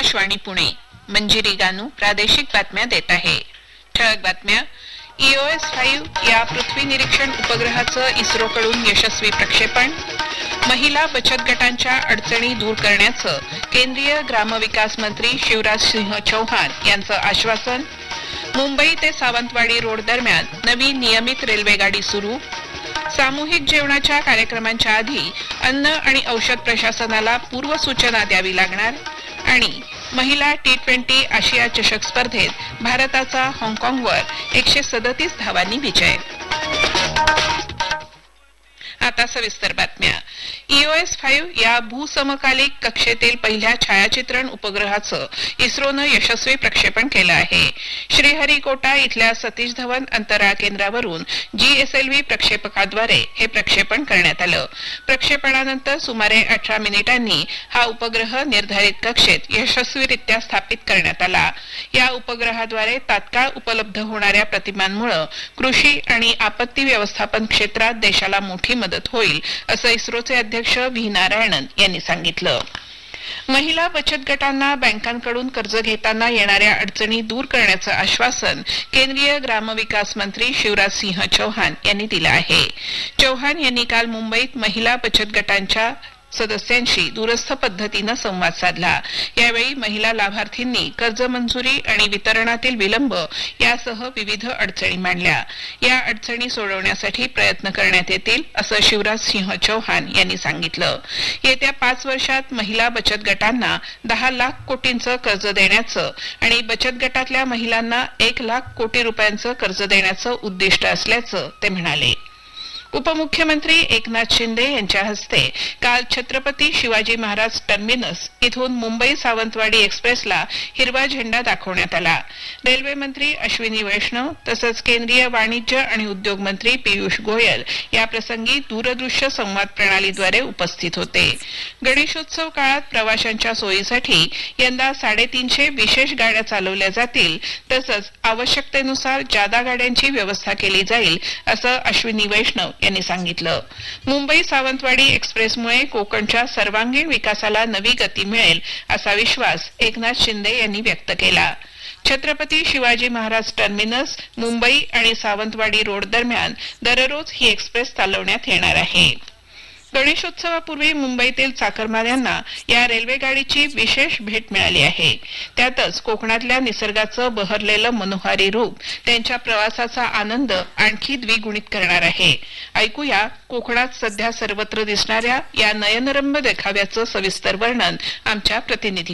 आकाशवाणी पुणे. मंजिरी गानू प्रादेशिक बातम्या देत आहे. ठळक बातम्या. EOS-5 या पृथ्वी निरीक्षण उपग्रहाचं इस्रोकडून यशस्वी प्रक्षेपण. महिला बचत गटांच्या अडचणी दूर करण्याचं केंद्रीय ग्रामविकास मंत्री शिवराज सिंह चौहान यांचं आश्वासन. मुंबई ते सावंतवाडी रोड दरम्यान नवी नियमित रेल्वेगाडी सुरू. सामूहिक जेवणाच्या कार्यक्रमांच्या आधी अन्न आणि औषध प्रशासनाला पूर्वसूचना द्यावी लागणार. आणि महिला T20 आशिया चषक स्पर्धेत भारताचा हाँगकाँगवर 137 धावांनी विजय. आता सविस्तर बातम्या. EOS-5 या भूसमकालिक कक्षेतील पहिल्या छायाचित्रण उपग्रहाचं इस्रोनं यशस्वी प्रक्षेपण केलं आहे. श्रीहरिकोटा इथल्या सतीश धवन अंतराळ केंद्रावरून GSLV प्रक्षेपकाद्वारे हे प्रक्षेपण करण्यात आलं. प्रक्षेपणानंतर सुमारे 18 मिनिटांनी हा उपग्रह निर्धारित कक्षेत यशस्वीरित्या स्थापित करण्यात आला. या उपग्रहाद्वारे तात्काळ उपलब्ध होणाऱ्या प्रतिमांमुळे कृषी आणि आपत्ती व्यवस्थापन क्षेत्रात देशाला मोठी मदत होईल असं इस्रोचे अध्यक्ष व्ही नारायणन यांनी सांगितलं. महिला बचत गटांना बँकांकडून कर्ज घेताना येणाऱ्या अडचणी दूर करण्याचं आश्वासन केंद्रीय ग्रामविकास मंत्री शिवराज सिंह चौहान यांनी दिलं आहे. चौहान यांनी काल मुंबईत महिला बचत गटांच्या सदस्यांशी दूरस्थ पद्धतीनं संवाद साधला. यावेळी महिला लाभार्थींनी कर्ज मंजुरी आणि वितरणातील विलंब यासह विविध अडचणी मांडल्या. या अडचणी सोडवण्यासाठी प्रयत्न करण्यात येतील असं शिवराज सिंह चौहान यांनी सांगितलं. येत्या 5 वर्षात महिला बचत गटांना 10 लाख कोटींचं कर्ज देण्याचं आणि बचत गटातल्या महिलांना 1 लाख कोटी रुपयांचं कर्ज देण्याचं उद्दिष्ट असल्याचं ते म्हणाले. उपमुख्यमंत्री एकनाथ शिंदे यांच्या हस्ते काल छत्रपती शिवाजी महाराज टर्मिनस इथून मुंबई सावंतवाडी एक्सप्रेसला हिरवा झेंडा दाखवण्यात आला. रेल्वे मंत्री अश्विनी वैष्णव तसंच केंद्रीय वाणिज्य आणि उद्योग मंत्री पियुष गोयल या प्रसंगी दूरदृश्य संवाद प्रणालीद्वारे उपस्थित होते. गणेशोत्सव काळात प्रवाशांच्या सोयीसाठी यंदा 350 विशेष गाड्या चालवल्या जातील तसंच आवश्यकतेनुसार जादा गाड्यांची व्यवस्था केली जाईल असं अश्विनी वैष्णव यांनी सांगितलं. मुंबई सावंतवाडी एक्सप्रेसमुळे कोकणच्या सर्वांगीण विकासाला नवी गती मिळेल असा विश्वास एकनाथ शिंदे यांनी व्यक्त केला. छत्रपती शिवाजी महाराज टर्मिनस मुंबई आणि सावंतवाडी रोड दरम्यान दररोज ही एक्सप्रेस चालवण्यात येणार आहे. गणेशोत्सवापूर्वी मुंबईतील चाकरमान्यांना या रेल्वेगाडीची विशेष भेट मिळाली आहे. त्यातच कोकणातल्या निसर्गाचं बहरलेलं मनोहारी रूप त्यांच्या प्रवासाचा आनंद आणखी द्विगुणित करणार आहे. ऐकूया कोकणात सध्या सर्वत्र दिसणाऱ्या या नयनरम्य देखाव्याचं सविस्तर वर्णन आमच्या प्रतिनिधी